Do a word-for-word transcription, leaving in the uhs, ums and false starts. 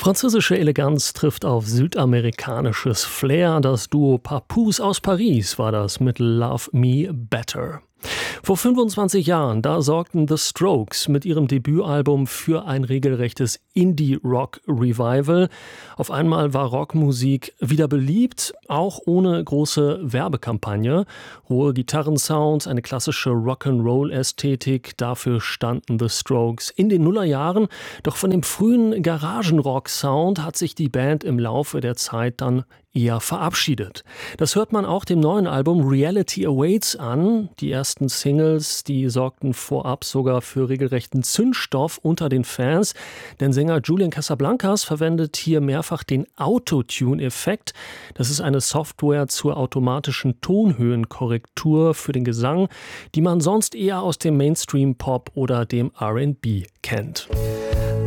Französische Eleganz trifft auf südamerikanisches Flair. Das Duo Papoose aus Paris war das mit Love Me Better. Vor fünfundzwanzig Jahren, da sorgten The Strokes mit ihrem Debütalbum für ein regelrechtes Indie-Rock-Revival. Auf einmal war Rockmusik wieder beliebt, auch ohne große Werbekampagne. Hohe Gitarrensounds, eine klassische Rock'n'Roll-Ästhetik, dafür standen The Strokes in den Nullerjahren. Doch von dem frühen Garagenrock-Sound hat sich die Band im Laufe der Zeit dann eher verabschiedet. Das hört man auch dem neuen Album Reality Awaits an. Die ersten Singles, die sorgten vorab sogar für regelrechten Zündstoff unter den Fans, denn Sänger Julian Casablancas verwendet hier mehrfach den Autotune-Effekt. Das ist eine Software zur automatischen Tonhöhenkorrektur für den Gesang, die man sonst eher aus dem Mainstream-Pop oder dem R and B kennt.